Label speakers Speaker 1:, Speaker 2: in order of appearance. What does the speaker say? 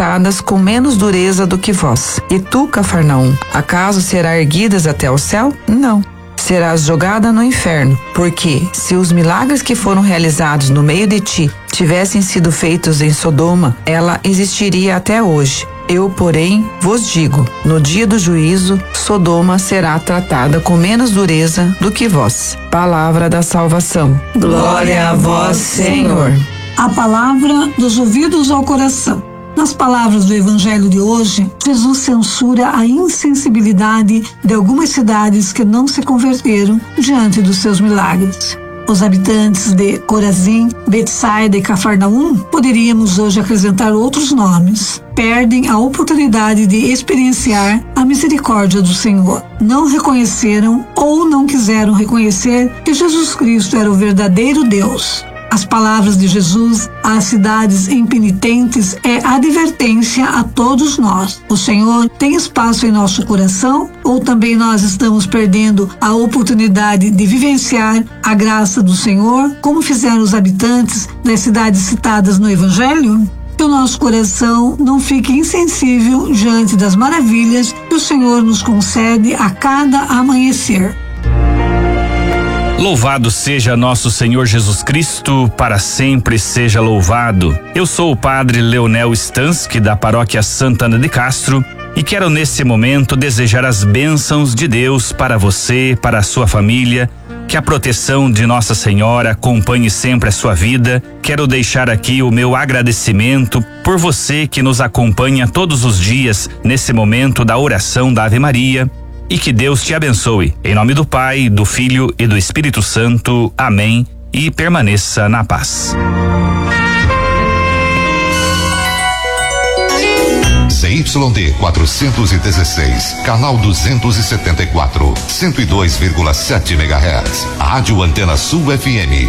Speaker 1: tratadas com menos dureza do que vós. E tu, Cafarnaum, acaso será erguidas até o céu? Não. Serás jogada no inferno, porque se os milagres que foram realizados no meio de ti tivessem sido feitos em Sodoma, ela existiria até hoje. Eu, porém, vos digo, no dia do juízo, Sodoma será tratada com menos dureza do que vós. Palavra da salvação. Glória a vós, Senhor.
Speaker 2: A palavra dos ouvidos ao coração. Nas palavras do Evangelho de hoje, Jesus censura a insensibilidade de algumas cidades que não se converteram diante dos seus milagres. Os habitantes de Corazim, Betsaida e Cafarnaum, poderíamos hoje acrescentar outros nomes, perdem a oportunidade de experienciar a misericórdia do Senhor. Não reconheceram ou não quiseram reconhecer que Jesus Cristo era o verdadeiro Deus. As palavras de Jesus às cidades impenitentes é advertência a todos nós. O Senhor tem espaço em nosso coração ou também nós estamos perdendo a oportunidade de vivenciar a graça do Senhor, como fizeram os habitantes das cidades citadas no Evangelho? Que o nosso coração não fique insensível diante das maravilhas que o Senhor nos concede a cada amanhecer.
Speaker 3: Louvado seja nosso Senhor Jesus Cristo, para sempre seja louvado. Eu sou o Padre Leonel Stansky, da Paróquia Santana de Castro, e quero nesse momento desejar as bênçãos de Deus para você, para a sua família, que a proteção de Nossa Senhora acompanhe sempre a sua vida. Quero deixar aqui o meu agradecimento por você que nos acompanha todos os dias nesse momento da oração da Ave Maria. E que Deus te abençoe. Em nome do Pai, do Filho e do Espírito Santo. Amém. E permaneça na paz.
Speaker 4: ZYD 416, canal 274, 102,7 MHz. Rádio Antena Sul FM.